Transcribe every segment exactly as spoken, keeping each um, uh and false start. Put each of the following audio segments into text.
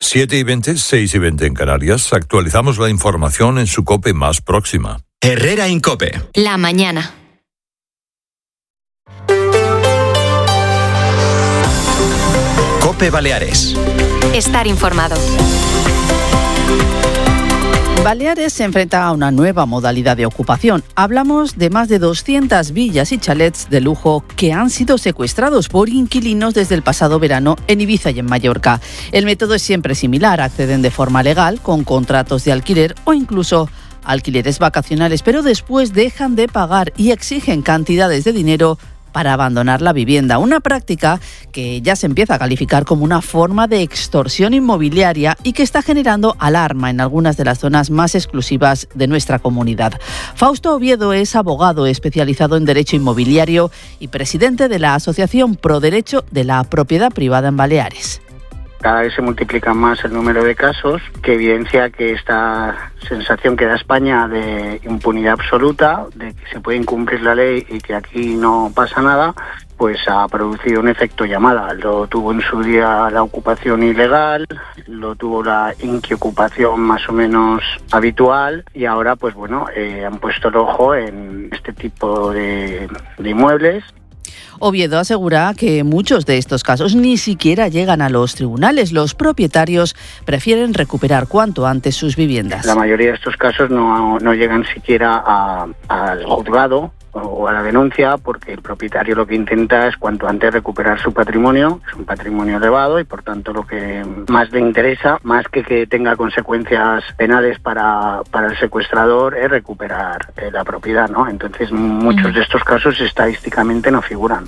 siete y veinte, seis y veinte en Canarias. Actualizamos la información en su COPE más próxima. Herrera en COPE. La mañana. COPE Baleares. Estar informado. Baleares se enfrenta a una nueva modalidad de ocupación. Hablamos de más de doscientas villas y chalets de lujo que han sido secuestrados por inquilinos desde el pasado verano en Ibiza y en Mallorca. El método es siempre similar, acceden de forma legal con contratos de alquiler o incluso alquileres vacacionales, pero después dejan de pagar y exigen cantidades de dinero para abandonar la vivienda, una práctica que ya se empieza a calificar como una forma de extorsión inmobiliaria y que está generando alarma en algunas de las zonas más exclusivas de nuestra comunidad. Fausto Oviedo es abogado especializado en derecho inmobiliario y presidente de la Asociación Pro Derecho de la Propiedad Privada en Baleares. Cada vez se multiplica más el número de casos, que evidencia que esta sensación que da España de impunidad absoluta, de que se puede incumplir la ley y que aquí no pasa nada, pues ha producido un efecto llamada. Lo tuvo en su día la ocupación ilegal, lo tuvo la inquiocupación más o menos habitual y ahora pues bueno, eh, han puesto el ojo en este tipo de, de inmuebles. Oviedo asegura que muchos de estos casos ni siquiera llegan a los tribunales. Los propietarios prefieren recuperar cuanto antes sus viviendas. La mayoría de estos casos no, no llegan siquiera a, al juzgado o a la denuncia, porque el propietario lo que intenta es cuanto antes recuperar su patrimonio. Es un patrimonio elevado y por tanto lo que más le interesa, más que que tenga consecuencias penales para, para el secuestrador, es recuperar eh, la propiedad, ¿no? Entonces muchos de estos casos estadísticamente no figuran.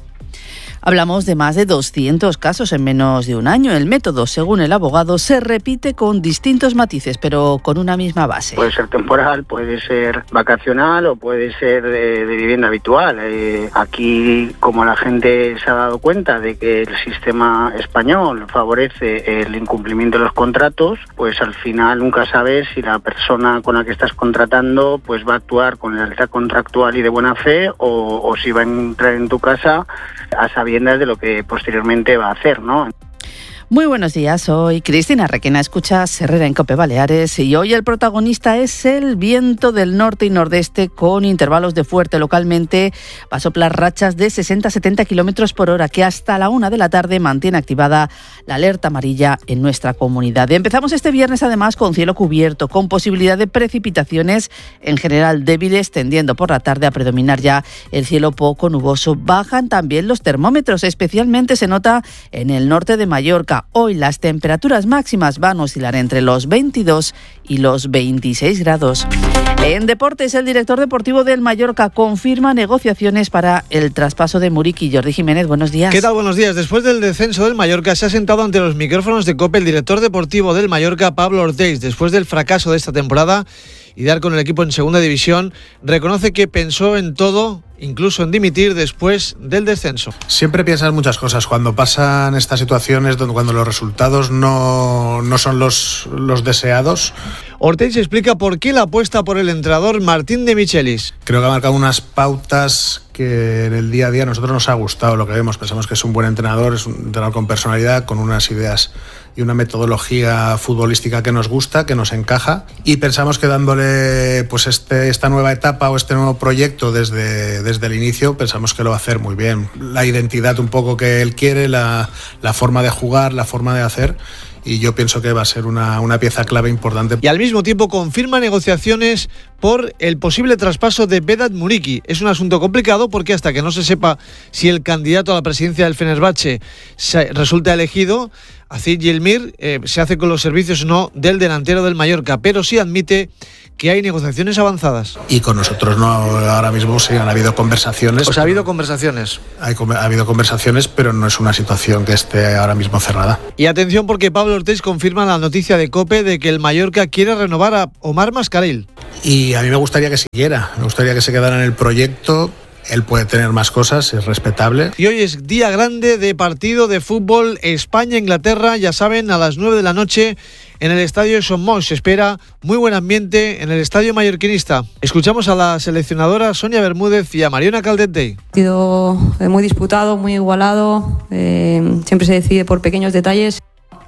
Hablamos de más de doscientos casos en menos de un año. El método, según el abogado, se repite con distintos matices, pero con una misma base. Puede ser temporal, puede ser vacacional o puede ser de, de vivienda habitual. Eh, aquí, como la gente se ha dado cuenta de que el sistema español favorece el incumplimiento de los contratos, pues al final nunca sabes si la persona con la que estás contratando pues va a actuar con lealtad contractual y de buena fe o, o si va a entrar en tu casa a sabiendas de lo que posteriormente va a hacer, ¿no? Muy buenos días, soy Cristina Requena, escuchas Herrera en COPE Baleares y hoy el protagonista es el viento del norte y nordeste con intervalos de fuerte localmente. Va a soplar rachas de sesenta a setenta kilómetros por hora que hasta la una de la tarde mantiene activada la alerta amarilla en nuestra comunidad. Y empezamos este viernes además con cielo cubierto, con posibilidad de precipitaciones en general débiles, tendiendo por la tarde a predominar ya el cielo poco nuboso. Bajan también los termómetros, especialmente se nota en el norte de Mallorca. Hoy las temperaturas máximas van a oscilar entre los veintidós y los veintiséis grados. En deportes, el director deportivo del Mallorca confirma negociaciones para el traspaso de Muriqui. Jordi Jiménez, buenos días. ¿Qué tal? Buenos días. Después del descenso del Mallorca, se ha sentado ante los micrófonos de COPE el director deportivo del Mallorca, Pablo Ortiz. Después del fracaso de esta temporada y dar con el equipo en segunda división, reconoce que pensó en todo, incluso en dimitir después del descenso. Siempre piensas muchas cosas cuando pasan estas situaciones, donde cuando los resultados no, no son los, los deseados. Ortiz explica por qué la apuesta por el entrenador Martín de Michelis. Creo que ha marcado unas pautas que en el día a día a nosotros nos ha gustado lo que vemos. Pensamos que es un buen entrenador, es un entrenador con personalidad, con unas ideas y una metodología futbolística que nos gusta, que nos encaja, y pensamos que dándole pues este, esta nueva etapa o este nuevo proyecto desde, desde el inicio, pensamos que lo va a hacer muy bien. La identidad un poco que él quiere, la, la forma de jugar, la forma de hacer, y yo pienso que va a ser una, una pieza clave importante. Y al mismo tiempo confirma negociaciones por el posible traspaso de Vedat Muriqui. Es un asunto complicado porque hasta que no se sepa si el candidato a la presidencia del Fenerbahce resulta elegido, Aziz Yilmaz eh, se hace con los servicios o no del delantero del Mallorca, pero sí admite que hay negociaciones avanzadas. Y con nosotros no, ahora mismo sí han habido conversaciones. O sea, ha habido conversaciones. Hay, ha habido conversaciones, pero no es una situación que esté ahora mismo cerrada. Y atención porque Pablo Ortiz confirma la noticia de COPE de que el Mallorca quiere renovar a Omar Mascarell. Y a mí me gustaría que siguiera, me gustaría que se quedara en el proyecto. Él puede tener más cosas, es respetable. Y hoy es día grande de partido de fútbol España-Inglaterra, ya saben, a las nueve de la noche en el estadio Son Moix. Se espera muy buen ambiente en el estadio mallorquinista. Escuchamos a la seleccionadora Sonia Bermúdez y a Mariona Caldentey. Partido muy disputado, muy igualado, eh, siempre se decide por pequeños detalles.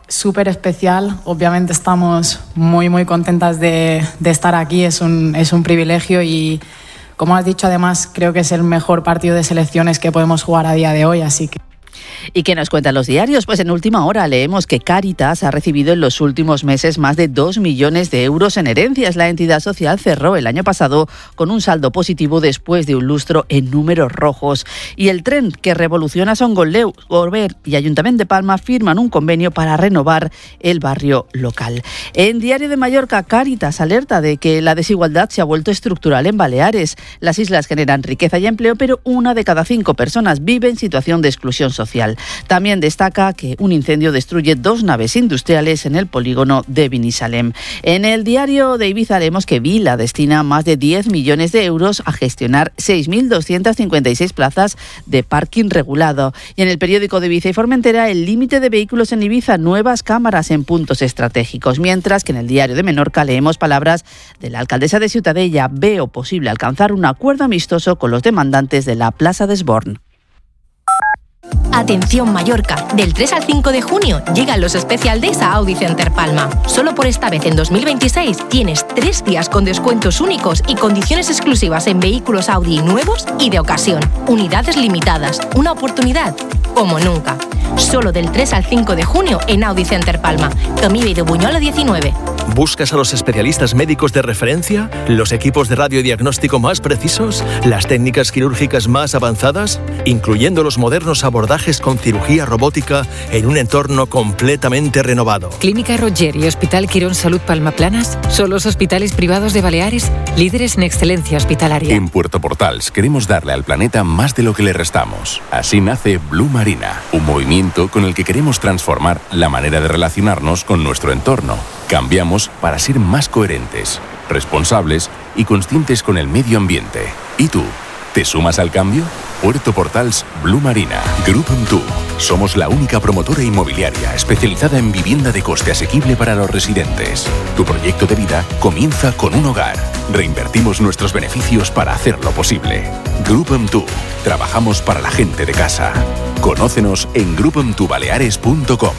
súper especial. Obviamente estamos muy, muy contentas de, de estar aquí. Es un, es un privilegio y, como has dicho, además creo que es el mejor partido de selecciones que podemos jugar a día de hoy, así que... ¿Y qué nos cuentan los diarios? Pues en última hora leemos que Cáritas ha recibido en los últimos meses más de dos millones de euros en herencias. La entidad social cerró el año pasado con un saldo positivo después de un lustro en números rojos. Y el tren que revoluciona Songoleu, Gorber y Ayuntamiento de Palma firman un convenio para renovar el barrio local. En Diario de Mallorca, Cáritas alerta de que la desigualdad se ha vuelto estructural en Baleares. Las islas generan riqueza y empleo, pero una de cada cinco personas vive en situación de exclusión social. También destaca que un incendio destruye dos naves industriales en el polígono de Binissalem. En el Diario de Ibiza leemos que Vila destina más de diez millones de euros a gestionar seis mil doscientas cincuenta y seis plazas de parking regulado. Y en el periódico de Ibiza y Formentera, el límite de vehículos en Ibiza, nuevas cámaras en puntos estratégicos. Mientras que en el Diario de Menorca leemos palabras de la alcaldesa de Ciutadella: veo posible alcanzar un acuerdo amistoso con los demandantes de la Plaza de Esborn. Atención Mallorca, del tres al cinco de junio llegan los Special Days a Audi Center Palma. Solo por esta vez en dos mil veintiséis tienes tres días con descuentos únicos y condiciones exclusivas en vehículos Audi nuevos y de ocasión. Unidades limitadas, una oportunidad como nunca. Solo del tres al cinco de junio en Audi Center Palma, Camí de Buñola diecinueve. ¿Buscas a los especialistas médicos de referencia? ¿Los equipos de radiodiagnóstico más precisos? ¿Las técnicas quirúrgicas más avanzadas? Incluyendo los modernos abordajes con cirugía robótica en un entorno completamente renovado. Clínica Roger y Hospital Quirón Salud Palma Planas son los hospitales privados de Baleares, líderes en excelencia hospitalaria. En Puerto Portals queremos darle al planeta más de lo que le restamos. Así nace Blue Marina, un movimiento con el que queremos transformar la manera de relacionarnos con nuestro entorno. Cambiamos para ser más coherentes, responsables y conscientes con el medio ambiente. ¿Y tú? ¿Te sumas al cambio? Puerto Portals Blue Marina. Group M dos. Somos la única promotora inmobiliaria especializada en vivienda de coste asequible para los residentes. Tu proyecto de vida comienza con un hogar. Reinvertimos nuestros beneficios para hacerlo posible. Group M dos. Trabajamos para la gente de casa. Conócenos en grupo m dos baleares punto com.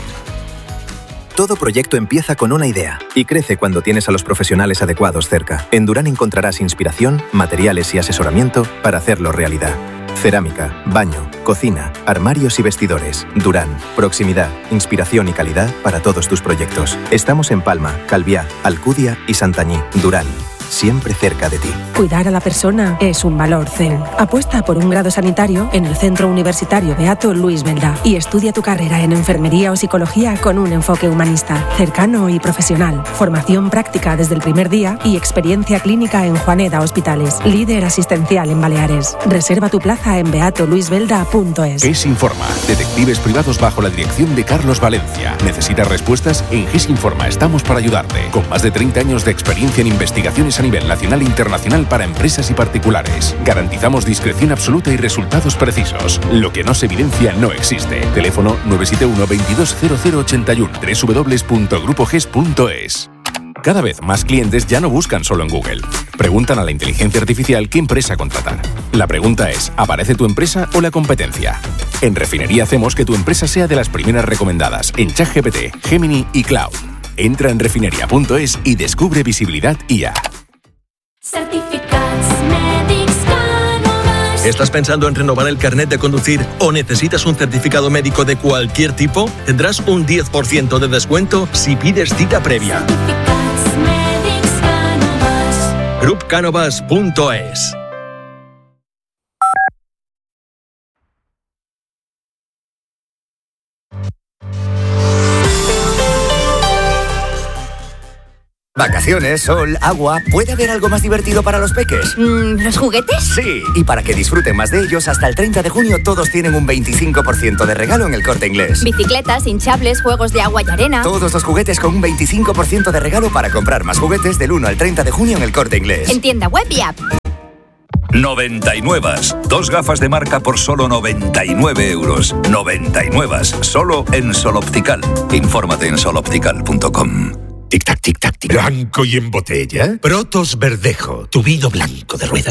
Todo proyecto empieza con una idea y crece cuando tienes a los profesionales adecuados cerca. En Durán encontrarás inspiración, materiales y asesoramiento para hacerlo realidad. Cerámica, baño, cocina, armarios y vestidores. Durán, proximidad, inspiración y calidad para todos tus proyectos. Estamos en Palma, Calviá, Alcudia y Santañí. Durán, siempre cerca de ti. Cuidar a la persona es un valor C E U. Apuesta por un grado sanitario en el Centro Universitario Beato Luis Belda y estudia tu carrera en enfermería o psicología con un enfoque humanista, cercano y profesional. Formación práctica desde el primer día y experiencia clínica en Juaneda Hospitales. Líder asistencial en Baleares. Reserva tu plaza en beato luis belda punto es. GES Informa, detectives privados bajo la dirección de Carlos Valencia. ¿Necesitas respuestas? En GES Informa estamos para ayudarte. Con más de treinta años de experiencia en investigaciones a nivel nacional e internacional para empresas y particulares. Garantizamos discreción absoluta y resultados precisos. Lo que no se evidencia no existe. Teléfono nueve siete uno, veintidós cero cero ochenta y uno, doble u doble u doble u punto grupo ges punto es. Cada vez más clientes ya no buscan solo en Google. Preguntan a la inteligencia artificial qué empresa contratar. La pregunta es, ¿aparece tu empresa o la competencia? En Refinería hacemos que tu empresa sea de las primeras recomendadas en ChatGPT, Gemini y Cloud. Entra en refinería punto es y descubre visibilidad I A. ¿Estás pensando en renovar el carnet de conducir o necesitas un certificado médico de cualquier tipo? Tendrás un diez por ciento de descuento si pides cita previa. grup canovas punto es. Vacaciones, sol, agua... ¿Puede haber algo más divertido para los peques? Mm, ¿Los juguetes? Sí, y para que disfruten más de ellos, hasta el treinta de junio todos tienen un veinticinco por ciento de regalo en El Corte Inglés. Bicicletas, hinchables, juegos de agua y arena... Todos los juguetes con un veinticinco por ciento de regalo para comprar más juguetes del uno al treinta de junio en El Corte Inglés. En tienda web y app. noventa y nueve. Dos gafas de marca por solo noventa y nueve euros. noventa y nueve. Solo en Sol Optical. Infórmate en sol optical punto com. Tic-tac, tic-tac, tic. Blanco y en botella. Protos Verdejo, tu vino blanco de rueda.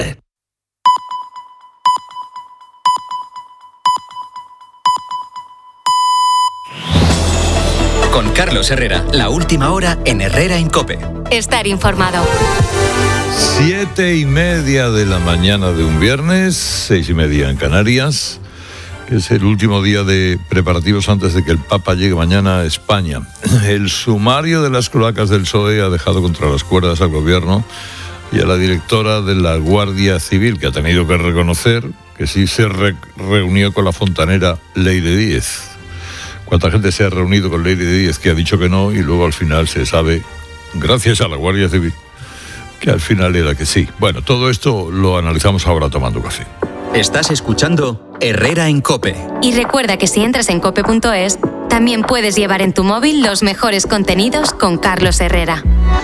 Con Carlos Herrera, la última hora en Herrera en COPE. Estar informado. Siete y media de la mañana de un viernes, seis y media en Canarias, que es el último día de preparativos antes de que el Papa llegue mañana a España. El sumario de las cloacas del P S O E ha dejado contra las cuerdas al gobierno y a la directora de la Guardia Civil, que ha tenido que reconocer que sí se re- reunió con la fontanera Leire Díez. ¿Cuánta gente se ha reunido con Leire Díez que ha dicho que no y luego al final se sabe, gracias a la Guardia Civil, que al final era que sí? Bueno, todo esto lo analizamos ahora tomando café. Estás escuchando Herrera en COPE. Y recuerda que si entras en cope punto es, también puedes llevar en tu móvil los mejores contenidos con Carlos Herrera.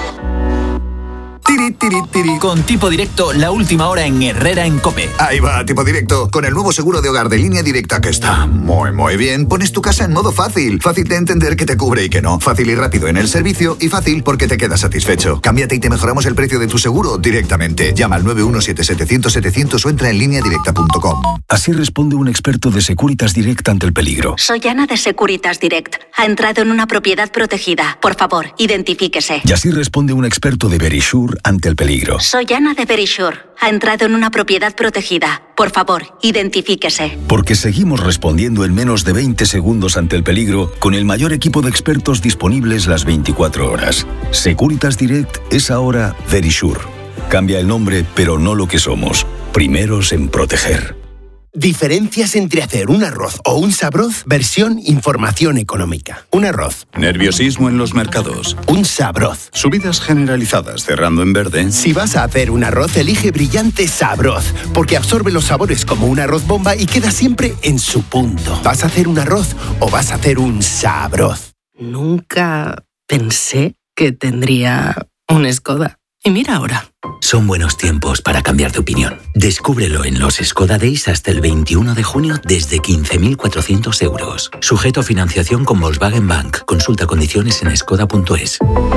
Tiri, tiri, tiri. Con Tipo Directo, la última hora en Herrera en COPE. Ahí va, Tipo Directo. Con el nuevo seguro de hogar de Línea Directa, que está muy, muy bien, pones tu casa en modo fácil. Fácil de entender que te cubre y que no. Fácil y rápido en el servicio y fácil porque te quedas satisfecho. Cámbiate y te mejoramos el precio de tu seguro directamente. Llama al nueve uno siete setecientos setecientos o entra en línea directa punto com. Así responde un experto de Securitas Direct ante el peligro. Soy Ana de Securitas Direct. Ha entrado en una propiedad protegida. Por favor, identifíquese. Y así responde un experto de Verisure ante el peligro. Soy Ana de Verisure. Ha entrado en una propiedad protegida. Por favor, identifíquese. Porque seguimos respondiendo en menos de veinte segundos ante el peligro con el mayor equipo de expertos disponibles las veinticuatro horas. Securitas Direct es ahora Verisure. Cambia el nombre, pero no lo que somos. Primeros en proteger. Diferencias entre hacer un arroz o un sabroz, versión información económica. Un arroz. Nerviosismo en los mercados. Un sabroz. Subidas generalizadas cerrando en verde. Si vas a hacer un arroz, elige Brillante Sabroz, porque absorbe los sabores como un arroz bomba y queda siempre en su punto. ¿Vas a hacer un arroz o vas a hacer un sabroz? Nunca pensé que tendría un Skoda. Y mira ahora. Son buenos tiempos para cambiar de opinión. Descúbrelo en los Skoda Days hasta el veintiuno de junio desde quince mil cuatrocientos euros. Sujeto a financiación con Volkswagen Bank. Consulta condiciones en skoda punto es.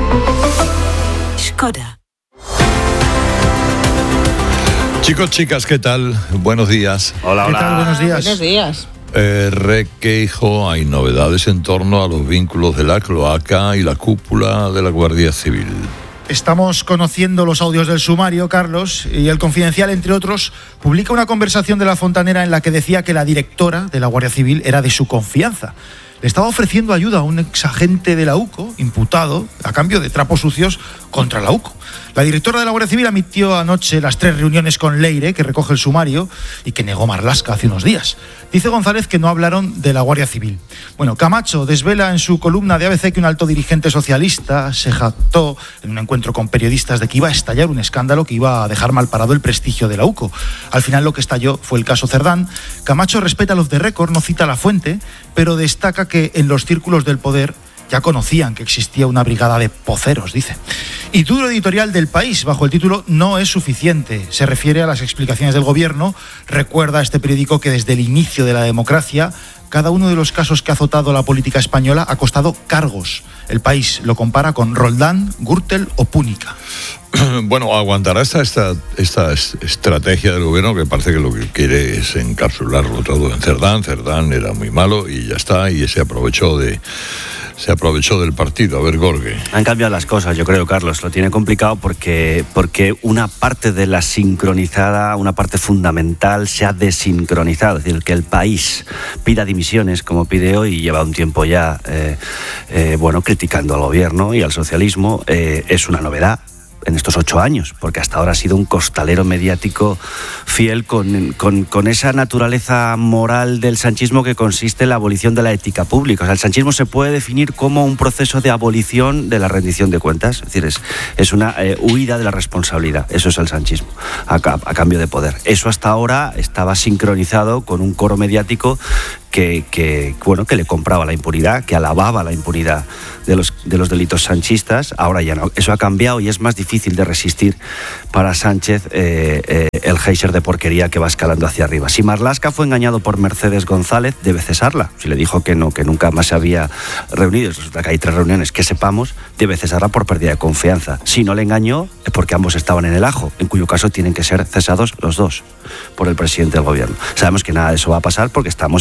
Skoda. Chicos, chicas, ¿qué tal? Buenos días. Hola, hola. ¿Qué tal? Buenos días. Buenos días. Eh, Requeijo, hay novedades en torno a los vínculos de la cloaca y la cúpula de la Guardia Civil. Estamos conociendo los audios del sumario, Carlos, y El Confidencial, entre otros, publica una conversación de la fontanera en la que decía que la directora de la Guardia Civil era de su confianza. Le estaba ofreciendo ayuda a un exagente de la U C O, imputado, a cambio de trapos sucios contra la U C O. La directora de la Guardia Civil admitió anoche las tres reuniones con Leire, que recoge el sumario, y que negó Marlaska hace unos días. Dice González que no hablaron de la Guardia Civil. Bueno, Camacho desvela en su columna de A B C que un alto dirigente socialista se jactó en un encuentro con periodistas de que iba a estallar un escándalo que iba a dejar mal parado el prestigio de la U C O. Al final lo que estalló fue el caso Cerdán. Camacho respeta los de récord, no cita la fuente, pero destaca que en los círculos del poder ya conocían que existía una brigada de poceros, dice. Y duro editorial del País, bajo el título No es suficiente. Se refiere a las explicaciones del gobierno. Recuerda a este periódico que desde el inicio de la democracia, cada uno de los casos que ha azotado la política española ha costado cargos. El País lo compara con Roldán, Gürtel o Púnica. Bueno, aguantará esta, esta, esta estrategia del gobierno, que parece que lo que quiere es encapsularlo todo en Cerdán. Cerdán era muy malo y ya está, y se aprovechó de... se aprovechó del partido. A ver, Gorge. Han cambiado las cosas, yo creo, Carlos. Lo tiene complicado porque, porque una parte de la sincronizada, una parte fundamental, se ha desincronizado. Es decir, que el País pida dimisiones, como pide hoy, y lleva un tiempo ya eh, eh, bueno, criticando al gobierno y al socialismo, eh, es una novedad en estos ocho años, porque hasta ahora ha sido un costalero mediático fiel con, con, con esa naturaleza moral del sanchismo que consiste en la abolición de la ética pública. O sea, el sanchismo se puede definir como un proceso de abolición de la rendición de cuentas, es decir, es, es una eh, huida de la responsabilidad. Eso es el sanchismo, a, a cambio de poder. Eso hasta ahora estaba sincronizado con un coro mediático Que, que, bueno, que le compraba la impunidad, que alababa la impunidad de los, de los delitos sanchistas. Ahora ya no. Eso ha cambiado y es más difícil de resistir para Sánchez eh, eh, el geyser de porquería que va escalando hacia arriba. Si Marlaska fue engañado por Mercedes González, debe cesarla. Si le dijo que no, que nunca más se había reunido, resulta que hay tres reuniones que sepamos, debe cesarla por pérdida de confianza. Si no le engañó, es porque ambos estaban en el ajo, en cuyo caso tienen que ser cesados los dos por el presidente del gobierno. Sabemos que nada de eso va a pasar porque estamos en esa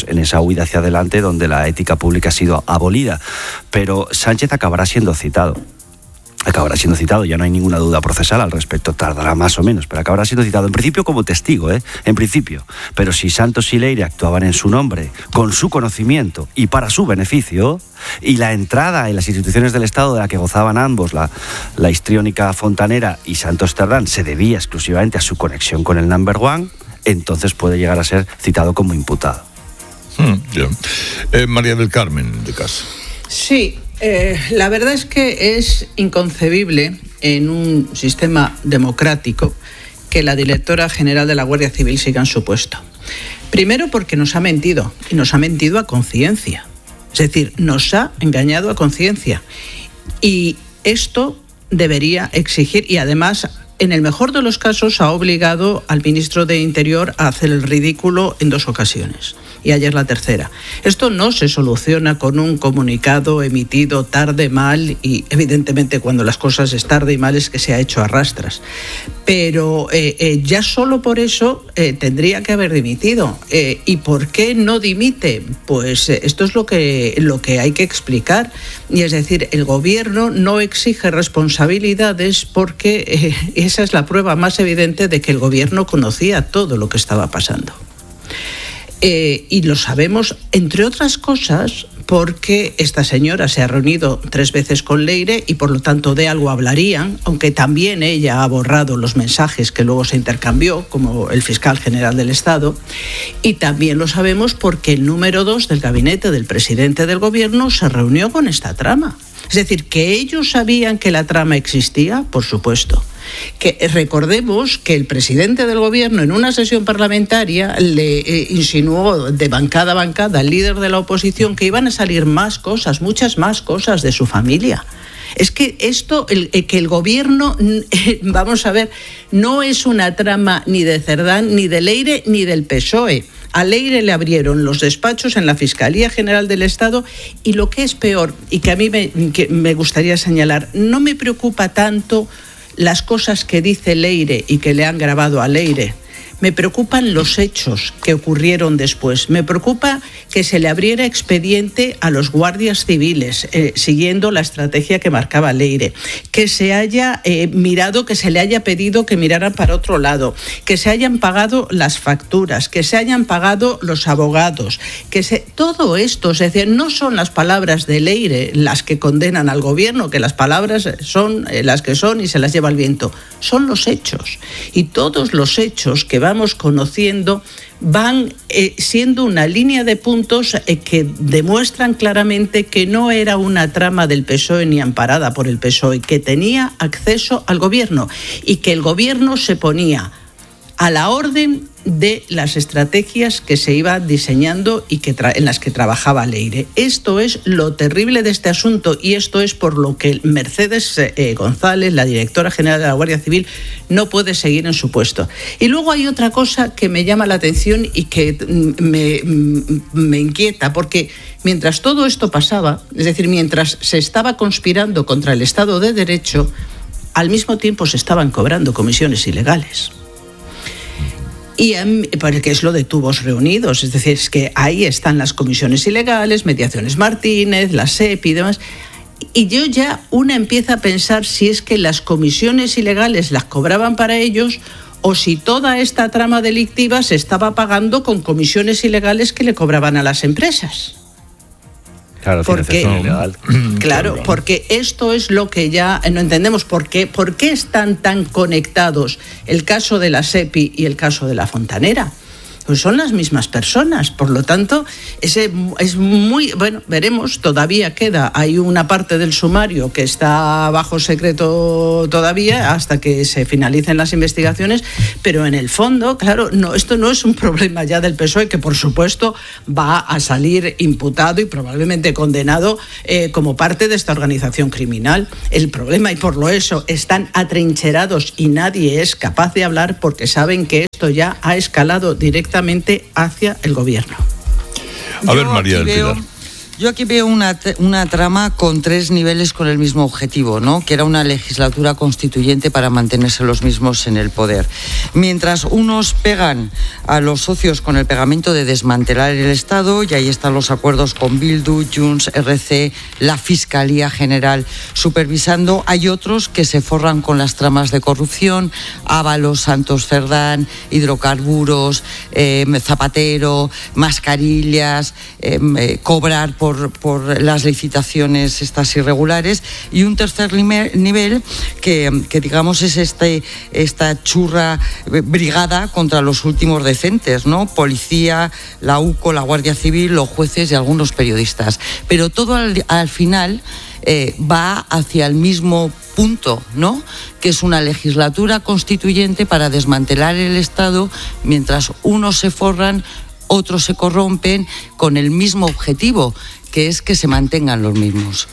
huida hacia adelante donde la ética pública ha sido abolida. Pero Sánchez acabará siendo citado. Acabará siendo citado, ya no hay ninguna duda procesal al respecto, tardará más o menos, pero acabará siendo citado en principio como testigo, ¿eh? En principio. Pero si Santos y Leire actuaban en su nombre, con su conocimiento y para su beneficio, y la entrada en las instituciones del Estado de la que gozaban ambos, la, la histriónica Fontanera y Santos Cerdán, se debía exclusivamente a su conexión con el number one, entonces puede llegar a ser citado como imputado. Hmm, yeah. eh, María del Carmen, de casa. Sí. Eh, la verdad es que es inconcebible en un sistema democrático que la directora general de la Guardia Civil siga en su puesto. Primero porque nos ha mentido, y nos ha mentido a conciencia. Es decir, nos ha engañado a conciencia. Y esto debería exigir, y además, en el mejor de los casos, ha obligado al ministro de Interior a hacer el ridículo en dos ocasiones. Y ayer la tercera. Esto no se soluciona con un comunicado emitido tarde, mal, y evidentemente cuando las cosas es tarde y mal es que se ha hecho a rastras. Pero eh, eh, ya solo por eso eh, tendría que haber dimitido. Eh, ¿Y por qué no dimite? Pues eh, esto es lo que, lo que hay que explicar. Y es decir, el gobierno no exige responsabilidades porque eh, esa es la prueba más evidente de que el gobierno conocía todo lo que estaba pasando. Eh, y lo sabemos, entre otras cosas, porque esta señora se ha reunido tres veces con Leire y por lo tanto de algo hablarían, aunque también ella ha borrado los mensajes que luego se intercambió, como el fiscal general del Estado, y también lo sabemos porque el número dos del gabinete del presidente del gobierno se reunió con esta trama. Es decir, que ellos sabían que la trama existía, por supuesto. Que recordemos que el presidente del gobierno en una sesión parlamentaria le eh, insinuó de bancada a bancada al líder de la oposición que iban a salir más cosas, muchas más cosas de su familia. Es que esto, el, el, que el gobierno, eh, vamos a ver, no es una trama ni de Cerdán, ni de Leire, ni del P S O E. A Leire le abrieron los despachos en la Fiscalía General del Estado y lo que es peor, y que a mí me, que me gustaría señalar, no me preocupa tanto las cosas que dice Leire y que le han grabado a Leire. Me preocupan los hechos que ocurrieron después. Me preocupa que se le abriera expediente a los guardias civiles, eh, siguiendo la estrategia que marcaba Leire. Que se haya eh, mirado, que se le haya pedido que miraran para otro lado. Que se hayan pagado las facturas, que se hayan pagado los abogados. Que se... Todo esto, es decir, no son las palabras de Leire las que condenan al gobierno, que las palabras son eh, las que son y se las lleva el viento. Son los hechos. Y todos los hechos que vamos conociendo van eh, siendo una línea de puntos eh, que demuestran claramente que no era una trama del P S O E ni amparada por el P S O E, que tenía acceso al gobierno y que el gobierno se ponía a la orden de las estrategias que se iban diseñando y que tra- en las que trabajaba Leire. Esto es lo terrible de este asunto y esto es por lo que Mercedes eh, González, la directora general de la Guardia Civil, no puede seguir en su puesto. Y luego hay otra cosa que me llama la atención y que me, me inquieta, porque mientras todo esto pasaba, es decir, mientras se estaba conspirando contra el Estado de Derecho, al mismo tiempo se estaban cobrando comisiones ilegales. Y porque es lo de tubos reunidos, es decir, es que ahí están las comisiones ilegales, Mediaciones Martínez, la S E P y demás. Y yo ya una empieza a pensar si es que las comisiones ilegales las cobraban para ellos o si toda esta trama delictiva se estaba pagando con comisiones ilegales que le cobraban a las empresas. Claro, porque, ilegal. Claro, porque esto es lo que ya no entendemos. ¿Por qué, ¿Por qué están tan conectados el caso de la S E P I y el caso de la Fontanera? Pues son las mismas personas, por lo tanto, ese es muy, bueno, veremos, todavía queda, hay una parte del sumario que está bajo secreto todavía hasta que se finalicen las investigaciones, pero en el fondo, claro, no, esto no es un problema ya del P S O E, que por supuesto va a salir imputado y probablemente condenado eh, como parte de esta organización criminal. El problema, y por lo eso, están atrincherados y nadie es capaz de hablar porque saben que esto ya ha escalado directamente hacia el gobierno. A ver, María del Pilar. Yo aquí veo una, una trama con tres niveles con el mismo objetivo, ¿no? Que era una legislatura constituyente para mantenerse los mismos en el poder. Mientras unos pegan a los socios con el pegamento de desmantelar el Estado, y ahí están los acuerdos con Bildu, Junts, R C, la Fiscalía General supervisando, hay otros que se forran con las tramas de corrupción, Ábalos, Santos Cerdán, hidrocarburos, eh, Zapatero, mascarillas, eh, eh, cobrar por Por, por las licitaciones estas irregulares, y un tercer nivel que, que digamos es este, esta churra brigada contra los últimos decentes, ¿no? Policía, la U C O, la Guardia Civil, los jueces y algunos periodistas. Pero todo al, al final eh, va hacia el mismo punto, ¿no? Que es una legislatura constituyente para desmantelar el Estado, mientras unos se forran, otros se corrompen, con el mismo objetivo, que es que se mantengan los mismos.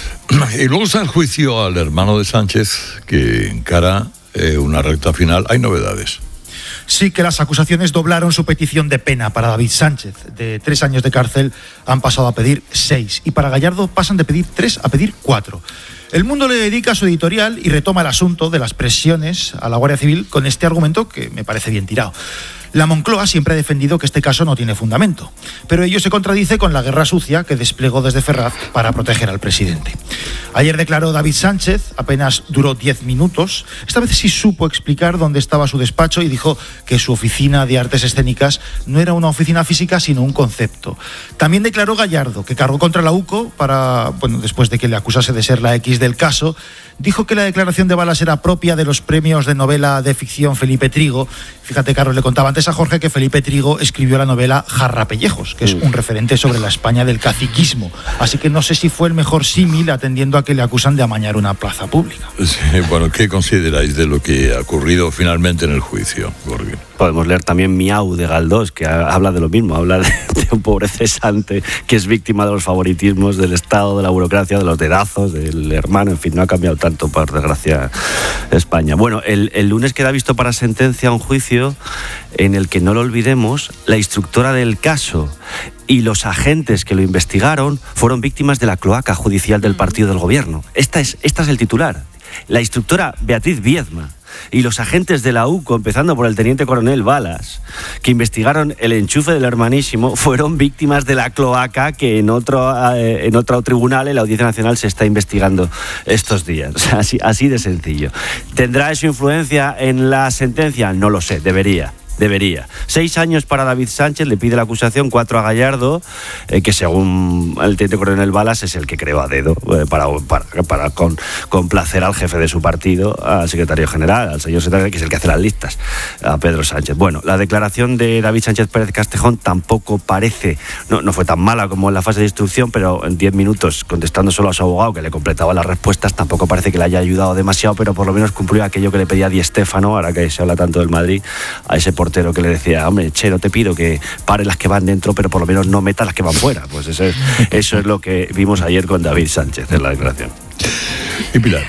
Y luego está el juicio al hermano de Sánchez, que encara eh, una recta final. Hay novedades. Sí, que las acusaciones doblaron su petición de pena. Para David Sánchez, de tres años de cárcel, han pasado a pedir seis. Y para Gallardo pasan de pedir tres a pedir cuatro. El Mundo le dedica su editorial y retoma el asunto de las presiones a la Guardia Civil con este argumento que me parece bien tirado. La Moncloa siempre ha defendido que este caso no tiene fundamento, pero ello se contradice con la guerra sucia que desplegó desde Ferraz para proteger al presidente. Ayer declaró David Sánchez, apenas duró diez minutos. Esta vez sí supo explicar dónde estaba su despacho y dijo que su oficina de artes escénicas no era una oficina física, sino un concepto. También declaró Gallardo, que cargó contra la U C O para, bueno, después de que le acusase de ser la X del caso. Dijo que la declaración de Balas era propia de los premios de novela de ficción Felipe Trigo. Fíjate, Carlos, le contaba antes a Jorge que Felipe Trigo escribió la novela Jarrapellejos, que es un referente sobre la España del caciquismo. Así que no sé si fue el mejor símil, atendiendo a que le acusan de amañar una plaza pública. Sí, bueno, ¿qué consideráis de lo que ha ocurrido finalmente en el juicio, Jorge? Podemos leer también Miau de Galdós, que habla de lo mismo, habla de, de un pobre cesante que es víctima de los favoritismos del Estado, de la burocracia, de los dedazos, del hermano, en fin, no ha cambiado tanto, por desgracia, España. Bueno, el, el lunes queda visto para sentencia un juicio en el que, no lo olvidemos, la instructora del caso y los agentes que lo investigaron fueron víctimas de la cloaca judicial del partido del gobierno. Esta es, esta es el titular. La instructora Beatriz Viedma y los agentes de la U C O, empezando por el teniente coronel Balas, que investigaron el enchufe del hermanísimo, fueron víctimas de la cloaca que en otro, eh, en otro tribunal, en la Audiencia Nacional, se está investigando estos días. O sea, así, así de sencillo. ¿Tendrá eso influencia en la sentencia? No lo sé, debería. Debería. Seis años para David Sánchez, le pide la acusación, cuatro a Gallardo, eh, que según el teniente coronel Balas es el que creó a dedo eh, para, para, para con, complacer al jefe de su partido, al secretario general, al señor secretario, que es el que hace las listas, a Pedro Sánchez. Bueno, la declaración de David Sánchez Pérez Castejón tampoco parece, no, no fue tan mala como en la fase de instrucción, pero en diez minutos, contestando solo a su abogado, que le completaba las respuestas, tampoco parece que le haya ayudado demasiado, pero por lo menos cumplió aquello que le pedía Di Stéfano, ahora que se habla tanto del Madrid, a ese portero que le decía, hombre, che, no te pido que pare las que van dentro, pero por lo menos no meta las que van fuera. Pues eso es, eso es lo que vimos ayer con David Sánchez en la declaración. ¿Y Pilar?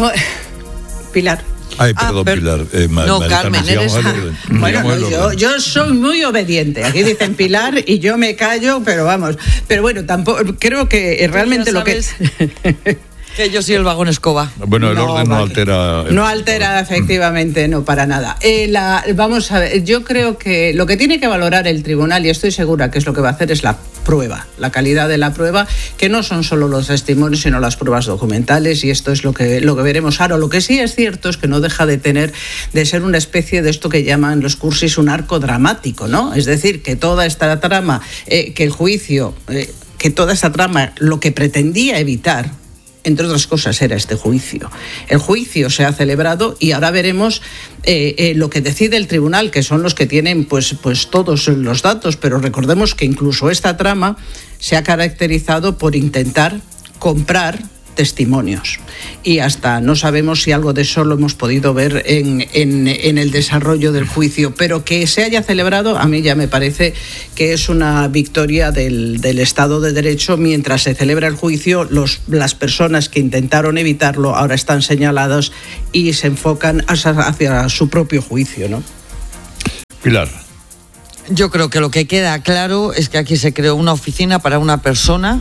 Pilar. Ay, perdón, ah, pero, Pilar. Eh, no, Carmen, eres... Bueno, no, yo, yo soy muy obediente. Aquí dicen Pilar y yo me callo, pero vamos. Pero bueno, tampoco creo que realmente lo que... Que yo soy el vagón escoba. Bueno, el no, orden no vale. altera... El... No altera, efectivamente, no, para nada. Eh, la, vamos a ver, yo creo que lo que tiene que valorar el tribunal, y estoy segura que es lo que va a hacer, es la prueba, la calidad de la prueba, que no son solo los testimonios, sino las pruebas documentales, y esto es lo que, lo que veremos ahora. Lo que sí es cierto es que no deja de tener, de ser una especie de esto que llaman los cursis un arco dramático, ¿no? Es decir, que toda esta trama, eh, que el juicio, eh, que toda esta trama lo que pretendía evitar, entre otras cosas, era este juicio. El juicio se ha celebrado y ahora veremos eh, eh, lo que decide el tribunal, que son los que tienen pues, pues todos los datos, pero recordemos que incluso esta trama se ha caracterizado por intentar comprar testimonios, y hasta no sabemos si algo de eso lo hemos podido ver en, en, en el desarrollo del juicio, pero que se haya celebrado a mí ya me parece que es una victoria del, del Estado de Derecho. Mientras se celebra el juicio, los, las personas que intentaron evitarlo ahora están señaladas y se enfocan hacia, hacia su propio juicio, ¿no? Pilar. Yo creo que lo que queda claro es que aquí se creó una oficina para una persona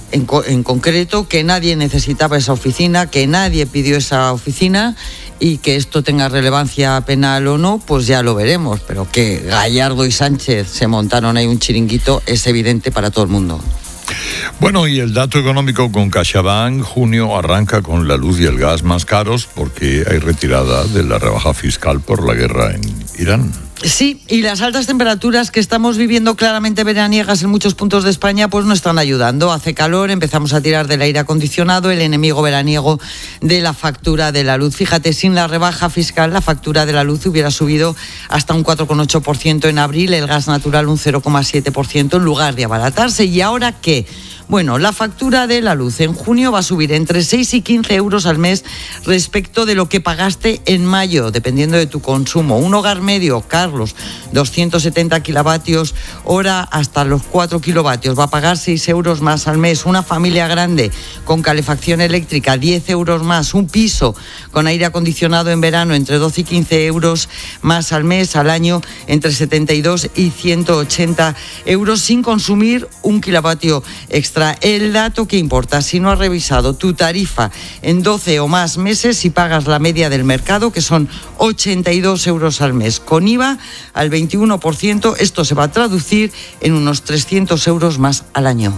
en, co- en concreto, que nadie necesitaba esa oficina, que nadie pidió esa oficina y que esto tenga relevancia penal o no, pues ya lo veremos. Pero que Gallardo y Sánchez se montaron ahí un chiringuito es evidente para todo el mundo. Bueno, y el dato económico con CaixaBank, junio arranca con la luz y el gas más caros porque hay retirada de la rebaja fiscal por la guerra en Irán. Sí, y las altas temperaturas que estamos viviendo claramente veraniegas en muchos puntos de España pues no están ayudando. Hace calor, empezamos a tirar del aire acondicionado, el enemigo veraniego de la factura de la luz. Fíjate, sin la rebaja fiscal la factura de la luz hubiera subido hasta un cuatro coma ocho por ciento en abril, el gas natural un cero coma siete por ciento en lugar de abaratarse. ¿Y ahora qué? Bueno, la factura de la luz en junio va a subir entre seis y quince euros al mes respecto de lo que pagaste en mayo, dependiendo de tu consumo. Un hogar medio, Carlos, doscientos setenta kilovatios hora hasta los cuatro kilovatios, va a pagar seis euros más al mes. Una familia grande con calefacción eléctrica, diez euros más. Un piso con aire acondicionado en verano, entre doce y quince euros más al mes. Al año, entre setenta y dos y ciento ochenta euros, sin consumir un kilovatio extra. El dato que importa, si no has revisado tu tarifa en doce o más meses y pagas la media del mercado, que son ochenta y dos euros al mes, con I V A al veintiuno por ciento, esto se va a traducir en unos trescientos euros más al año.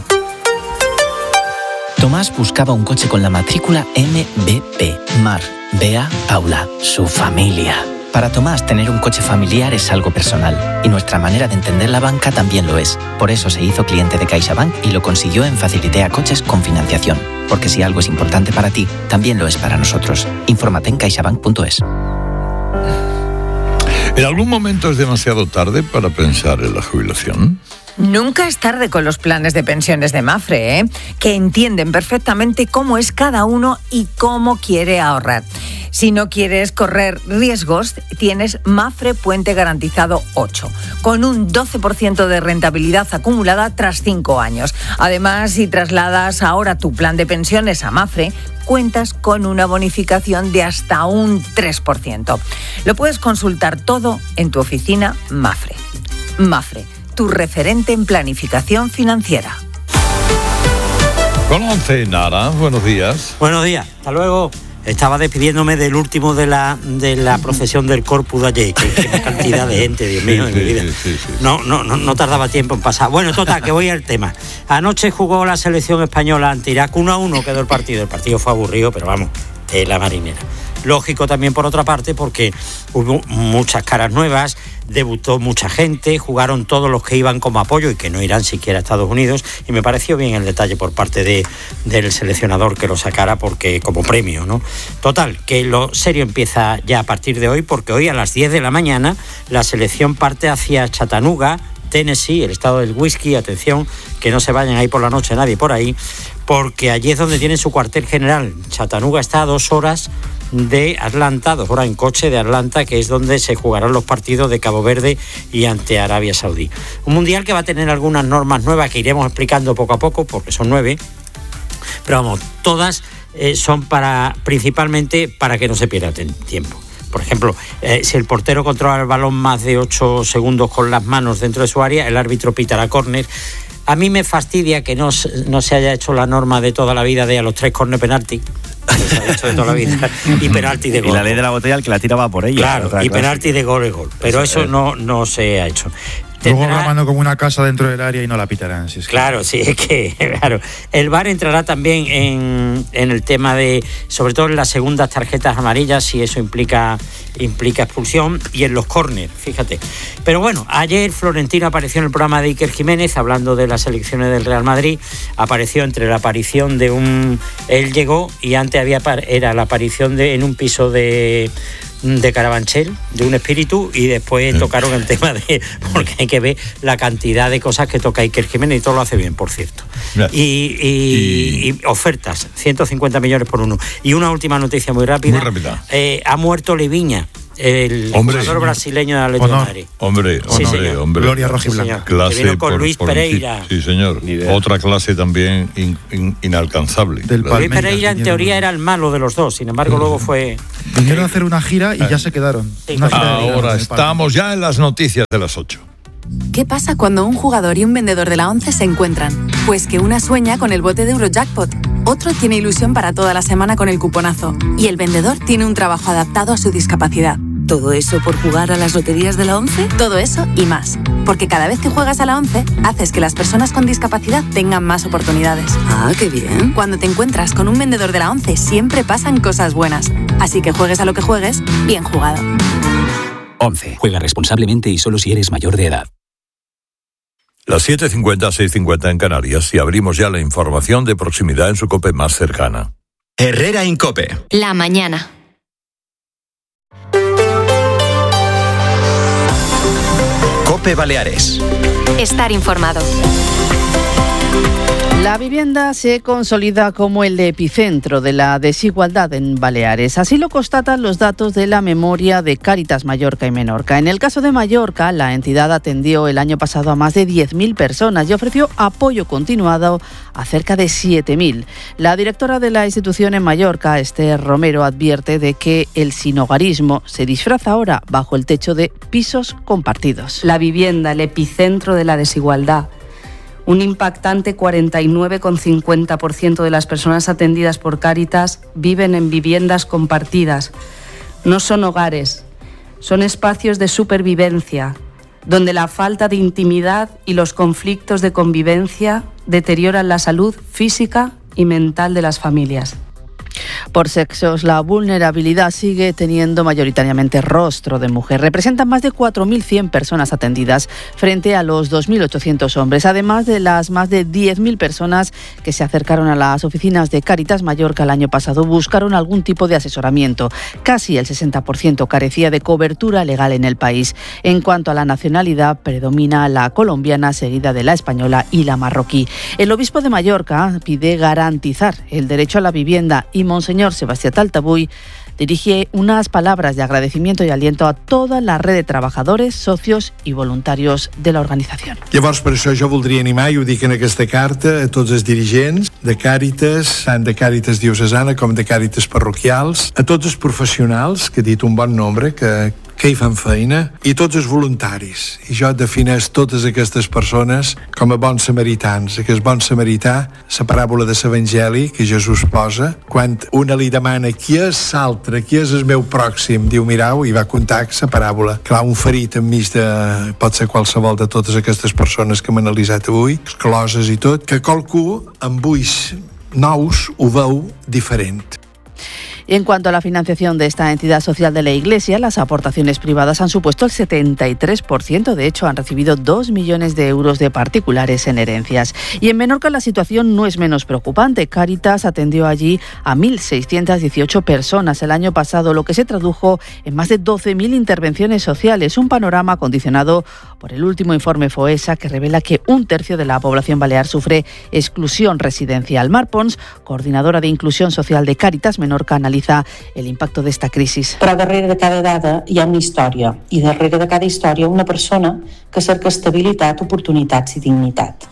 Tomás buscaba un coche con la matrícula M B P, Mar, Bea, Paula, su familia. Para Tomás, tener un coche familiar es algo personal y nuestra manera de entender la banca también lo es. Por eso se hizo cliente de CaixaBank y lo consiguió en Facilitea Coches con financiación. Porque si algo es importante para ti, también lo es para nosotros. Infórmate en caixabank punto es. ¿En algún momento es demasiado tarde para pensar en la jubilación? Nunca es tarde con los planes de pensiones de Mapfre, ¿eh? Que entienden perfectamente cómo es cada uno y cómo quiere ahorrar. Si no quieres correr riesgos, tienes Mapfre Puente Garantizado ocho, con un doce por ciento de rentabilidad acumulada tras cinco años. Además, si trasladas ahora tu plan de pensiones a Mapfre, cuentas con una bonificación de hasta un tres por ciento. Lo puedes consultar todo en tu oficina Mapfre. Mapfre, tu referente en planificación financiera. Con once, Nara, buenos días. Buenos días, hasta luego. Estaba despidiéndome del último de la de la procesión del Corpus de ayer, que qué cantidad de gente, Dios mío, en mi vida. No, no, no, no tardaba tiempo en pasar. Bueno, total, que voy al tema. Anoche jugó la selección española ante Irak, uno a uno quedó el partido. El partido fue aburrido, pero vamos, eh, la marinera. Lógico también por otra parte porque hubo muchas caras nuevas, debutó mucha gente, jugaron todos los que iban como apoyo y que no irán siquiera a Estados Unidos, y me pareció bien el detalle por parte de, del seleccionador que lo sacara porque como premio, ¿no? Total, que lo serio empieza ya a partir de hoy, porque hoy a las diez de la mañana la selección parte hacia Chattanooga, Tennessee, el estado del whisky. Atención, que no se vayan ahí por la noche nadie por ahí, porque allí es donde tiene su cuartel general. Chattanooga está a dos horas de Atlanta, dos horas en coche de Atlanta, que es donde se jugarán los partidos de Cabo Verde y ante Arabia Saudí. Un mundial que va a tener algunas normas nuevas que iremos explicando poco a poco, porque son nueve, pero vamos, todas eh, son para principalmente para que no se pierda tiempo. Por ejemplo, eh, si el portero controla el balón más de ocho segundos con las manos dentro de su área, el árbitro pitará córner. A mí me fastidia que no, no se haya hecho la norma de toda la vida de a los tres córner penalti. Se ha hecho de toda la vida. Y penalti de gol. Y la ley de la botella, el que la tira va por ella. Claro, y penalti de gol es gol. Pero eso, eso no, no se ha hecho. Luego grabando como una casa dentro del área y no la pitarán. Si es que... Claro, sí, es que, claro. El V A R entrará también en, en el tema de, sobre todo en las segundas tarjetas amarillas, si eso implica, implica expulsión, y en los córneres, fíjate. Pero bueno, ayer Florentino apareció en el programa de Iker Jiménez, hablando de las elecciones del Real Madrid. Apareció entre la aparición de un... Él llegó y antes había era la aparición de en un piso de... de Carabanchel, de un espíritu, y después tocaron el tema de, porque hay que ver la cantidad de cosas que toca Iker Jiménez, y todo lo hace bien, por cierto. Y, y, y... y ofertas, ciento cincuenta millones por uno. Y una última noticia muy rápida. Muy rápida. Eh, ha muerto Leviña, el hombre, jugador brasileño de Atlético de Madrid. Hombre, sí, hombre, hombre. Gloria rojiblanca. Sí, clase que vino con por, Luis por Pereira. Sí, señor. Otra clase también in, in, inalcanzable. Del Luis Pereira en teoría era el malo de los dos, sin embargo luego fue... Vinieron a hacer una gira y ya se quedaron. Sí, una gira ahora de, estamos ya en las noticias de las ocho. ¿Qué pasa cuando un jugador y un vendedor de la ONCE se encuentran? Pues que una sueña con el bote de Eurojackpot, otro tiene ilusión para toda la semana con el cuponazo y el vendedor tiene un trabajo adaptado a su discapacidad. ¿Todo eso por jugar a las loterías de la ONCE? Todo eso y más. Porque cada vez que juegas a la ONCE, haces que las personas con discapacidad tengan más oportunidades. Ah, qué bien. Cuando te encuentras con un vendedor de la ONCE, siempre pasan cosas buenas. Así que juegues a lo que juegues, bien jugado. ONCE. Juega responsablemente y solo si eres mayor de edad. Las siete cincuenta, seis cincuenta en Canarias y abrimos ya la información de proximidad en su COPE más cercana. Herrera Incope. La mañana. COPE Baleares. Estar informado. La vivienda se consolida como el epicentro de la desigualdad en Baleares. Así lo constatan los datos de la memoria de Cáritas Mallorca y Menorca. En el caso de Mallorca, la entidad atendió el año pasado a más de diez mil personas y ofreció apoyo continuado a cerca de siete mil. La directora de la institución en Mallorca, Esther Romero, advierte de que el sinhogarismo se disfraza ahora bajo el techo de pisos compartidos. La vivienda, el epicentro de la desigualdad. Un impactante cuarenta y nueve coma cincuenta por ciento de las personas atendidas por Cáritas viven en viviendas compartidas. No son hogares, son espacios de supervivencia, donde la falta de intimidad y los conflictos de convivencia deterioran la salud física y mental de las familias. Por sexos, la vulnerabilidad sigue teniendo mayoritariamente rostro de mujer. Representan más de cuatro mil cien personas atendidas frente a los dos mil ochocientos hombres, además de las más de diez mil personas que se acercaron a las oficinas de Cáritas Mallorca el año pasado buscaron algún tipo de asesoramiento. Casi el sesenta por ciento carecía de cobertura legal en el país. En cuanto a la nacionalidad, predomina la colombiana, seguida de la española y la marroquí. El obispo de Mallorca pide garantizar el derecho a la vivienda y Monseñor Sebastián Taltabuy dirige unas palabras de agradecimiento y aliento a toda la red de trabajadores, socios i voluntarios de l'organització. Llavors, per això jo voldria animar, i ho dic en aquesta carta, a tots els dirigents de Càritas, tant de Càritas diocesana com de Càritas parroquials, a tots els professionals, que he dit un bon nombre, que, que hi fan feina, i tots els voluntaris. I jo defineix totes aquestes persones com a bons samaritans. Aquest bon samarità, la paràbola de l'Evangeli que Jesús posa, quan una li demana qui és l'altre, qui és el meu pròxim, diu mirau, i va contar la paràbola. Clar, un ferit enmig de, pot ser qualsevol de totes aquestes persones que hem analitzat avui, excloses i tot, que qualcú amb ulls nous ho veu diferent. En cuanto a la financiación de esta entidad social de la Iglesia, las aportaciones privadas han supuesto el setenta y tres por ciento. De hecho, han recibido dos millones de euros de particulares en herencias. Y en Menorca la situación no es menos preocupante. Cáritas atendió allí a mil seiscientas dieciocho personas el año pasado, lo que se tradujo en más de doce mil intervenciones sociales. Un panorama condicionado por el último informe FOESA, que revela que un tercio de la población balear sufre exclusión residencial. Mar Pons, coordinadora de Inclusión Social de Cáritas Menorca, analiza el impacto de esta crisis. Però darrere de cada dada hi ha una història i darrere de cada història una persona que cerca estabilitat, oportunitats i dignitat.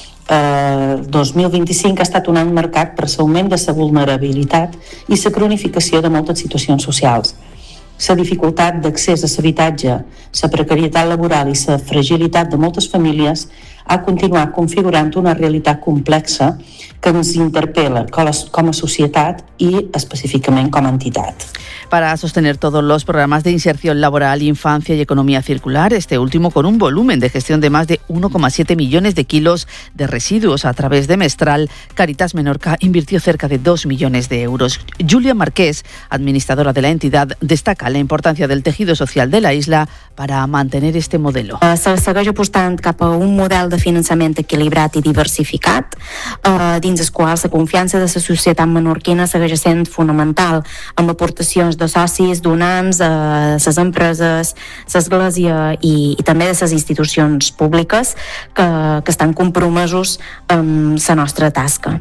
El dos mil vint-i-cinc ha estat un any marcat per l'augment de la vulnerabilitat i la cronificació de moltes situacions socials. La dificultat d'accés a l'habitatge, la precarietat laboral i la fragilitat de moltes famílies ha continuat configurant una realitat complexa que ens interpel·la com a societat i específicament com a entitat. Para sostener todos los programas de inserción laboral, infancia y economía circular, este último con un volumen de gestión de más de uno coma siete millones de kilos de residuos a través de Mestral, Cáritas Menorca invirtió cerca de dos millones de euros. Julia Marqués, administradora de la entidad, destaca la importancia del tejido social de la isla para mantener este modelo. Se segueix apostant cap a un model de finançament equilibrat i diversificat, eh, dins el qual la confiança de la societat menorquina segueix sent fonamental, amb aportacions de socis, donants, eh, les empreses, l'església i, i també de les institucions públiques que, que estan compromesos amb la nostra tasca.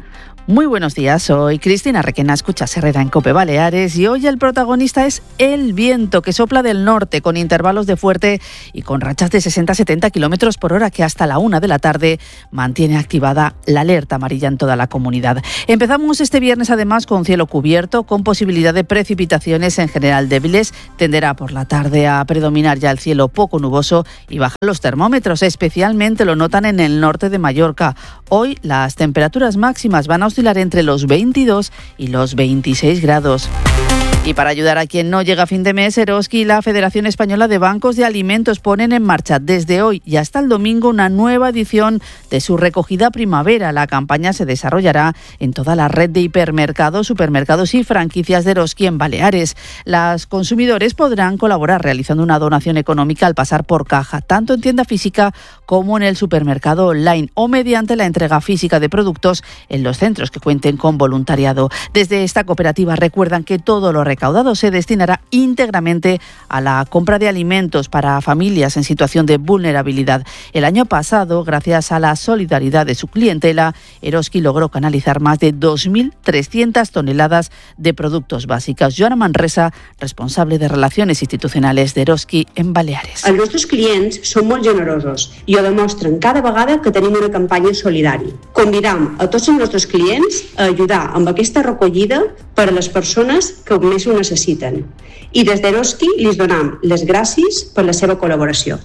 Muy buenos días, soy Cristina Requena, escuchas Herrera en COPE Baleares y hoy el protagonista es el viento que sopla del norte con intervalos de fuerte y con rachas de sesenta a setenta kilómetros por hora que hasta la una de la tarde mantiene activada la alerta amarilla en toda la comunidad. Empezamos este viernes además con cielo cubierto, con posibilidad de precipitaciones en general débiles. Tenderá por la tarde a predominar ya el cielo poco nuboso y bajan los termómetros, especialmente lo notan en el norte de Mallorca. Hoy las temperaturas máximas van a oscilar entre los veintidós y los veintiséis grados. Y para ayudar a quien no llega a fin de mes, Eroski y la Federación Española de Bancos de Alimentos ponen en marcha desde hoy y hasta el domingo una nueva edición de su recogida primavera. La campaña se desarrollará en toda la red de hipermercados, supermercados y franquicias de Eroski en Baleares. Los consumidores podrán colaborar realizando una donación económica al pasar por caja, tanto en tienda física como en el supermercado online o mediante la entrega física de productos en los centros que cuenten con voluntariado. Desde esta cooperativa recuerdan que todo lo recaudado se destinará íntegramente a la compra de alimentos para familias en situación de vulnerabilidad. El año pasado, gracias a la solidaridad de su clientela, Eroski logró canalizar más de dos mil trescientas toneladas de productos básicos. Joana Manresa, responsable de Relaciones Institucionales de Eroski en Baleares. Els nostres clients són molt generosos i ho demostren cada vegada que tenim una campanya solidària. Convidam a tots els nostres clients a ajudar amb aquesta recollida per a les persones que més ho necessiten. I des d'Eroski les donem les gràcies per la seva col·laboració.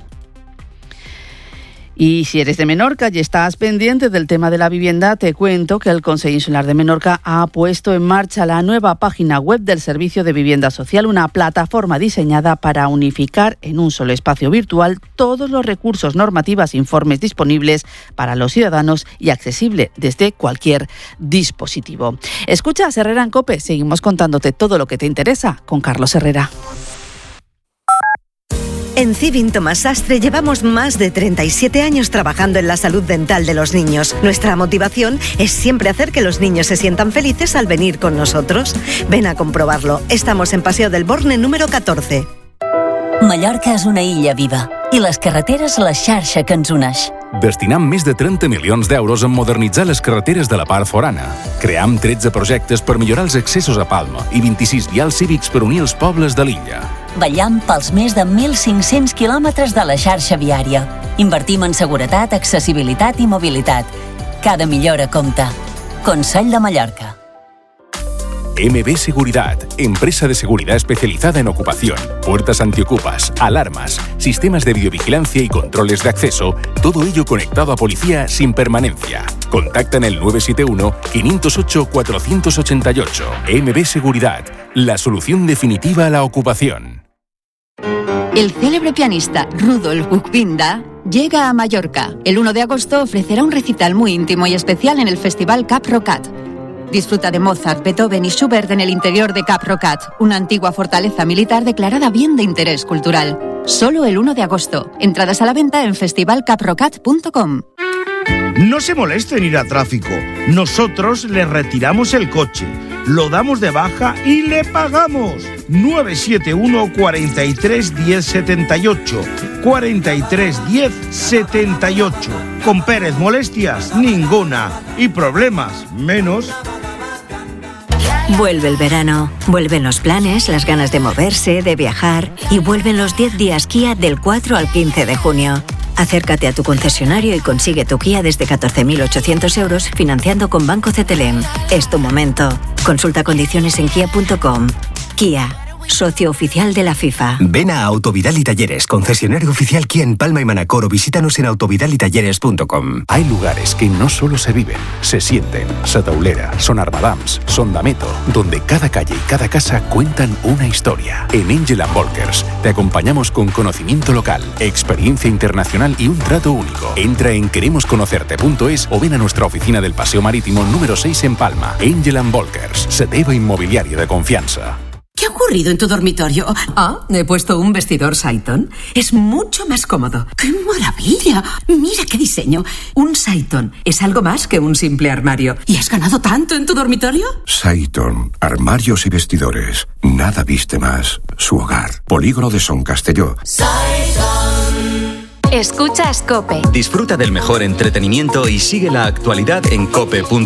Y si eres de Menorca y estás pendiente del tema de la vivienda, te cuento que el Consejo Insular de Menorca ha puesto en marcha la nueva página web del Servicio de Vivienda Social, una plataforma diseñada para unificar en un solo espacio virtual todos los recursos, normativas e informes disponibles para los ciudadanos y accesible desde cualquier dispositivo. Escucha Herrera en COPE, seguimos contándote todo lo que te interesa con Carlos Herrera. En Civin Tomás Sastre llevamos más de treinta y siete años trabajando en la salud dental de los niños. Nuestra motivación es siempre hacer que los niños se sientan felices al venir con nosotros. Ven a comprobarlo. Estamos en Paseo del Borne número catorze. Mallorca és una illa viva i les carreteres la xarxa que ens uneix. Destinam més de trenta milions d'euros en modernitzar les carreteres de la part forana. Cream tretze projectes per millorar els accessos a Palma i vint-i-sis vials cívics per unir els pobles de l'illa. Vetllam pels més de mil cinc-cents quilòmetres de la xarxa viària. Invertim en seguretat, accessibilitat i mobilitat. Cada millora compta. Consell de Mallorca. M B Seguridad, empresa de seguridad especializada en ocupación, puertas antiocupas, alarmas, sistemas de videovigilancia y controles de acceso, todo ello conectado a policía sin permanencia. Contacta en el nueve siete uno, cinco cero ocho, cuatro ocho ocho. M B Seguridad, la solución definitiva a la ocupación. El célebre pianista Rudolf Buchbinder llega a Mallorca. El uno de agosto ofrecerá un recital muy íntimo y especial en el Festival Cap Rocat. Disfruta de Mozart, Beethoven y Schubert en el interior de Cap Rocat, una antigua fortaleza militar declarada bien de interés cultural. Solo el uno de agosto. Entradas a la venta en festival cap rocat punto com. No se moleste en ir a tráfico. Nosotros le retiramos el coche, lo damos de baja y le pagamos. nueve siete uno, cuatro tres, diez, setenta y ocho. cuatro tres, diez, setenta y ocho. Con Pérez, molestias ninguna. Y problemas menos. Vuelve el verano, vuelven los planes, las ganas de moverse, de viajar y vuelven los diez días Kia del cuatro al quince de junio. Acércate a tu concesionario y consigue tu Kia desde catorce mil ochocientos euros financiando con Banco C T L M. Es tu momento. Consulta condiciones en kia punto com. Kia, socio oficial de la FIFA. Ven a Autovidal y Talleres, concesionario oficial Kia en Palma y Manacor, o visítanos en autovidal y talleres punto com. Hay lugares que no solo se viven, se sienten. Sataulera, Son Armadams, Son Dameto, donde cada calle y cada casa cuentan una historia. En Angel and Volkers te acompañamos con conocimiento local, experiencia internacional y un trato único. Entra en queremos conocerte punto es o ven a nuestra oficina del Paseo Marítimo número seis en Palma. Angel and Volkers, Seteva Inmobiliaria de confianza. ¿Qué ha ocurrido en tu dormitorio? Ah, he puesto un vestidor Saiton. Es mucho más cómodo. ¡Qué maravilla! Mira qué diseño. Un Saiton es algo más que un simple armario. ¿Y has ganado tanto en tu dormitorio? Saiton, armarios y vestidores. Nada viste más. Su hogar. Polígono de Son Castelló. Escuchas COPE. Disfruta del mejor entretenimiento y sigue la actualidad en cope punto es.